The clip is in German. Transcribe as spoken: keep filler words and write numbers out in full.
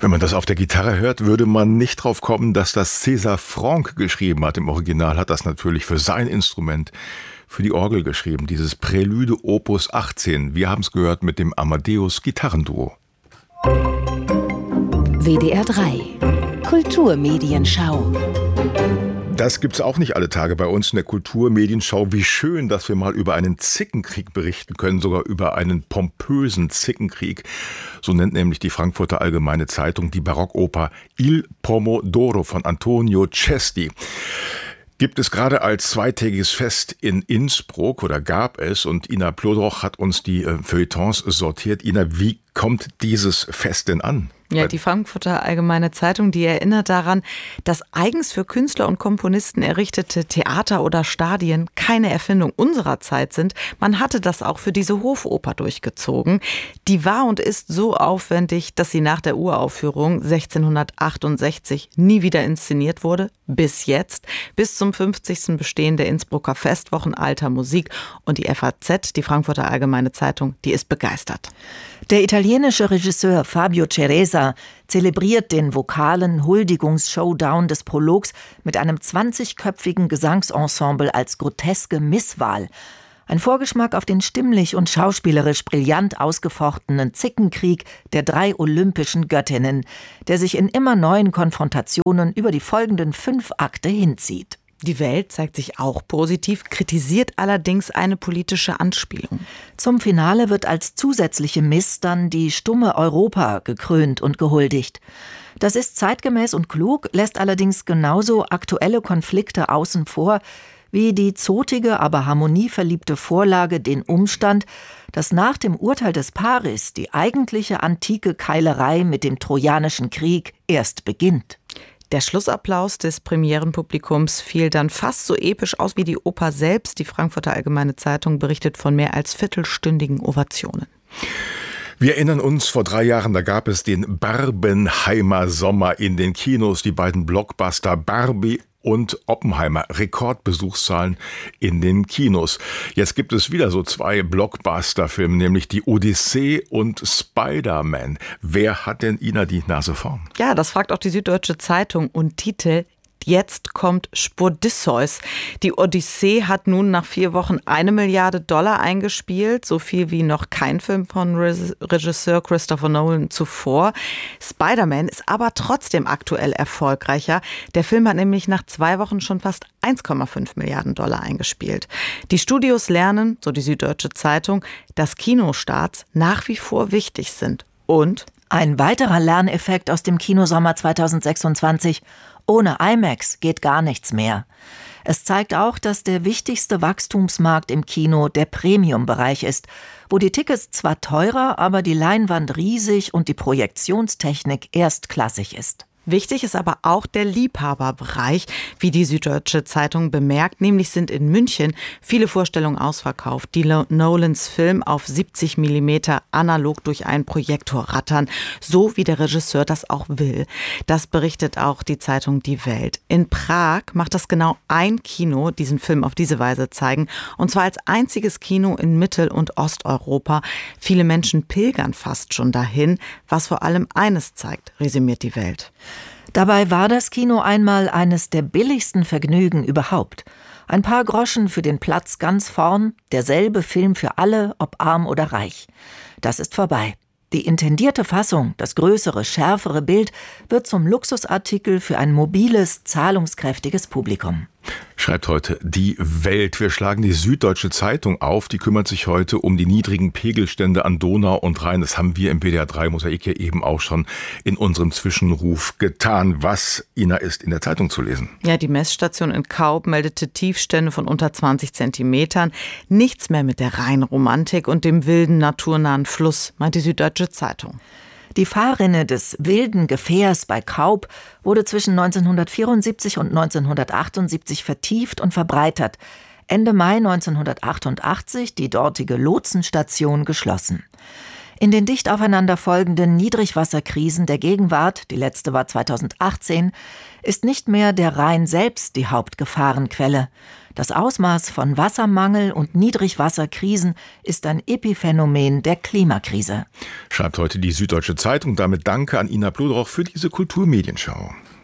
Wenn man das auf der Gitarre hört, würde man nicht drauf kommen, dass das César Franck geschrieben hat. Im Original hat das natürlich für sein Instrument, für die Orgel geschrieben. Dieses Prälude Opus achtzehn. Wir haben es gehört mit dem Amadeus Gitarrenduo. W D R drei Kulturmedienschau. Das gibt's auch nicht alle Tage bei uns in der Kulturmedienschau. Wie schön, dass wir mal über einen Zickenkrieg berichten können, sogar über einen pompösen Zickenkrieg. So nennt nämlich die Frankfurter Allgemeine Zeitung die Barockoper Il Pomodoro von Antonio Cesti. Gibt es gerade als zweitägiges Fest in Innsbruck oder gab es, und Ina Plodroch hat uns die äh, Feuilletons sortiert. Ina, wie kommt dieses Fest denn an? Ja, die Frankfurter Allgemeine Zeitung, die erinnert daran, dass eigens für Künstler und Komponisten errichtete Theater oder Stadien keine Erfindung unserer Zeit sind. Man hatte das auch für diese Hofoper durchgezogen. Die war und ist so aufwendig, dass sie nach der Uraufführung sechzehnhundertachtundsechzig nie wieder inszeniert wurde. Bis jetzt, bis zum fünfzigsten Bestehen der Innsbrucker Festwochen alter Musik. Und die F A Z, die Frankfurter Allgemeine Zeitung, die ist begeistert. Der italienische Regisseur Fabio Ceresa zelebriert den vokalen Huldigungs-Showdown des Prologs mit einem zwanzigköpfigen Gesangsensemble als groteske Misswahl. Ein Vorgeschmack auf den stimmlich und schauspielerisch brillant ausgefochtenen Zickenkrieg der drei olympischen Göttinnen, der sich in immer neuen Konfrontationen über die folgenden fünf Akte hinzieht. Die Welt zeigt sich auch positiv, kritisiert allerdings eine politische Anspielung. Zum Finale wird als zusätzliche Miss dann die stumme Europa gekrönt und gehuldigt. Das ist zeitgemäß und klug, lässt allerdings genauso aktuelle Konflikte außen vor, wie die zotige, aber harmonieverliebte Vorlage den Umstand, dass nach dem Urteil des Paris die eigentliche antike Keilerei mit dem Trojanischen Krieg erst beginnt. Der Schlussapplaus des Premierenpublikums fiel dann fast so episch aus wie die Oper selbst. Die Frankfurter Allgemeine Zeitung berichtet von mehr als viertelstündigen Ovationen. Wir erinnern uns, vor drei Jahren, da gab es den Barbenheimer Sommer in den Kinos. Die beiden Blockbuster Barbie und Oppenheimer, Rekordbesuchszahlen in den Kinos. Jetzt gibt es wieder so zwei Blockbuster-Filme, nämlich die Odyssee und Spider-Man. Wer hat denn Ina die Nase vorn? Ja, das fragt auch die Süddeutsche Zeitung und Titel: Jetzt kommt Spordisseus. Die Odyssee hat nun nach vier Wochen eine Milliarde Dollar eingespielt, so viel wie noch kein Film von Regisseur Christopher Nolan zuvor. Spider-Man ist aber trotzdem aktuell erfolgreicher. Der Film hat nämlich nach zwei Wochen schon fast eins Komma fünf Milliarden Dollar eingespielt. Die Studios lernen, so die Süddeutsche Zeitung, dass Kinostarts nach wie vor wichtig sind. Und ein weiterer Lerneffekt aus dem Kinosommer zweitausendsechsundzwanzig: Ohne IMAX geht gar nichts mehr. Es zeigt auch, dass der wichtigste Wachstumsmarkt im Kino der Premium-Bereich ist, wo die Tickets zwar teurer, aber die Leinwand riesig und die Projektionstechnik erstklassig ist. Wichtig ist aber auch der Liebhaberbereich, wie die Süddeutsche Zeitung bemerkt. Nämlich sind in München viele Vorstellungen ausverkauft, die Nolans Film auf siebzig Millimeter analog durch einen Projektor rattern, so wie der Regisseur das auch will. Das berichtet auch die Zeitung Die Welt. In Prag macht das genau ein Kino, diesen Film auf diese Weise zeigen, und zwar als einziges Kino in Mittel- und Osteuropa. Viele Menschen pilgern fast schon dahin, was vor allem eines zeigt, resümiert Die Welt. Dabei war das Kino einmal eines der billigsten Vergnügen überhaupt. Ein paar Groschen für den Platz ganz vorn, derselbe Film für alle, ob arm oder reich. Das ist vorbei. Die intendierte Fassung, das größere, schärfere Bild, wird zum Luxusartikel für ein mobiles, zahlungskräftiges Publikum. Schreibt heute Die Welt. Wir schlagen die Süddeutsche Zeitung auf. Die kümmert sich heute um die niedrigen Pegelstände an Donau und Rhein. Das haben wir im W D R drei Mosaik ja eben auch schon in unserem Zwischenruf getan. Was, Ina, ist in der Zeitung zu lesen? Ja, die Messstation in Kaub meldete Tiefstände von unter zwanzig Zentimetern. Nichts mehr mit der Rheinromantik und dem wilden, naturnahen Fluss, meint die Süddeutsche Zeitung. Die Fahrrinne des wilden Gefährs bei Kaub wurde zwischen neunzehnhundertvierundsiebzig und neunzehnhundertachtundsiebzig vertieft und verbreitert. Ende Mai neunzehnhundertachtundachtzig die dortige Lotsenstation geschlossen. In den dicht aufeinander folgenden Niedrigwasserkrisen der Gegenwart, die letzte war zweitausendachtzehn, ist nicht mehr der Rhein selbst die Hauptgefahrenquelle. Das Ausmaß von Wassermangel und Niedrigwasserkrisen ist ein Epiphänomen der Klimakrise. Schreibt heute die Süddeutsche Zeitung. Damit danke an Ina Plodroch für diese Kulturmedienschau.